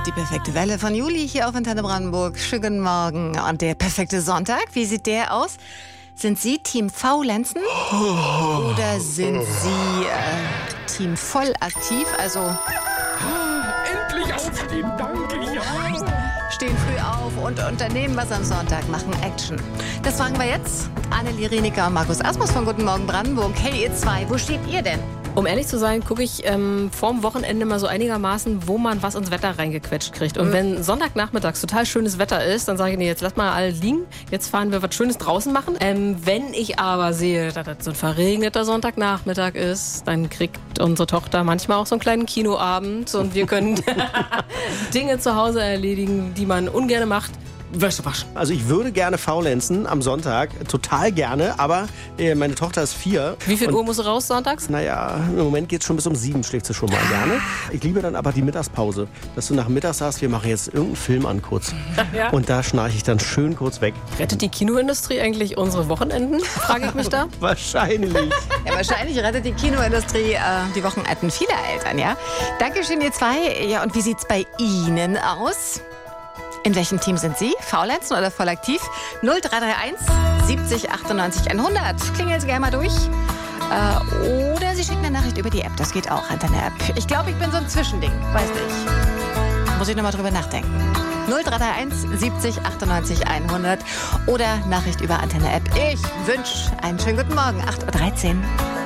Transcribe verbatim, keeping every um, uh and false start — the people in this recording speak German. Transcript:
Die perfekte Welle von Juli hier auf Antenne Brandenburg. Schönen guten Morgen. Und der perfekte Sonntag, wie sieht der aus? Sind Sie Team Faulenzen oder sind Sie äh, Team voll aktiv? Also Endlich aufstehen, danke, ja. stehen früh auf und unternehmen was am Sonntag, machen Action. Das fragen wir jetzt. Annelie Rieniker und Markus Asmus von Guten Morgen Brandenburg. Hey ihr zwei, wo steht ihr denn? Um ehrlich zu sein, gucke ich ähm, vorm Wochenende mal so einigermaßen, wo man was ins Wetter reingequetscht kriegt. Und mhm. wenn Sonntagnachmittags total schönes Wetter ist, dann sage ich, nee, jetzt lass mal alle liegen. Jetzt fahren wir was Schönes draußen machen. Ähm, wenn ich aber sehe, dass das so ein verregneter Sonntagnachmittag ist, dann kriegt unsere Tochter manchmal auch so einen kleinen Kinoabend und wir können Dinge zu Hause erledigen, die man ungern macht. Wäsche waschen. Also ich würde gerne faulenzen am Sonntag, total gerne, aber äh, meine Tochter ist vier. Wie viel Uhr musst du raus sonntags? Naja, im Moment geht es schon bis um sieben, schläft sie schon mal gerne. Ich liebe dann aber die Mittagspause, dass du nach Mittag sagst, wir machen jetzt irgendeinen Film an kurz. Ja. Und da schnarche ich dann schön kurz weg. Rettet die Kinoindustrie eigentlich unsere Wochenenden, frage ich mich da. Wahrscheinlich. Ja, wahrscheinlich rettet die Kinoindustrie äh, die Wochenenden vieler Eltern, ja? Dankeschön, ihr zwei. Ja, und wie sieht's bei Ihnen aus? In welchem Team sind Sie? Faulenzen oder voll aktiv? null drei drei eins siebzig achtundneunzig hundert. Klingeln Sie gerne mal durch. Äh, oder Sie schicken eine Nachricht über die App. Das geht auch, Antenne-App. Ich glaube, ich bin so ein Zwischending. Weiß nicht. Muss ich nochmal drüber nachdenken. null drei drei eins siebzig achtundneunzig hundert oder Nachricht über Antenne-App. Ich wünsche einen schönen guten Morgen. acht Uhr dreizehn.